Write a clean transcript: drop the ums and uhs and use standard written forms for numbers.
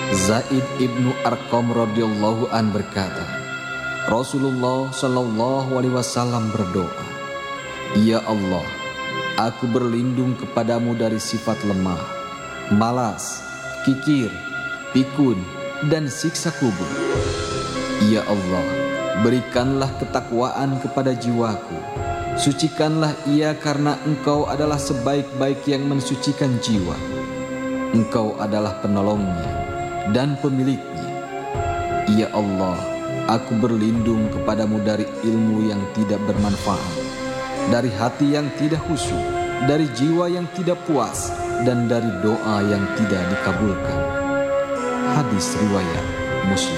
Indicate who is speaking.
Speaker 1: Zaid ibnu Arqam radhiyallahu an berkata, Rasulullah sallallahu alaihi wasallam berdoa, "Ya Allah, aku berlindung kepadamu dari sifat lemah, malas, kikir, pikun, dan siksa kubur. Ya Allah, berikanlah ketakwaan kepada jiwaku. Sucikanlah ia karena Engkau adalah sebaik-baik yang mensucikan jiwa. Engkau adalah penolongnya dan pemiliknya. Ya Allah, aku berlindung kepadamu dari ilmu yang tidak bermanfaat, dari hati yang tidak khusyuk, dari jiwa yang tidak puas, dan dari doa yang tidak dikabulkan." Hadis riwayat Muslim.